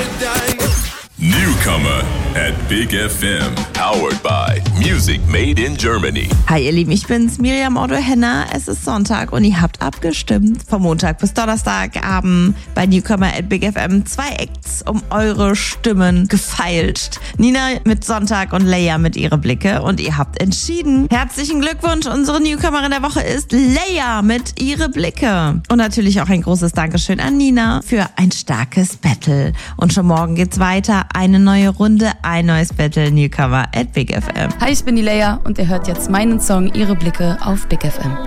Newcomer at Big FM. Powered by Music Made in Germany. Hi ihr Lieben, ich bin's, Miriam Otto-Henner. Es ist Sonntag und ihr habt abgestimmt. Vom Montag bis Donnerstagabend bei Newcomer at Big FM 2 Acts um eure Stimmen gefeilscht. Nina mit Sonntag und Leia mit ihre Blicke. Und ihr habt entschieden. Herzlichen Glückwunsch, unsere Newcomerin der Woche ist Leia mit ihre Blicke. Und natürlich auch ein großes Dankeschön an Nina für ein starkes Battle. Und schon morgen geht's weiter. Eine neue Runde, ein neues Battle, Newcomer at Big FM. Hi, ich bin die Leia und ihr hört jetzt meinen Song Ihre Blicke auf Big FM.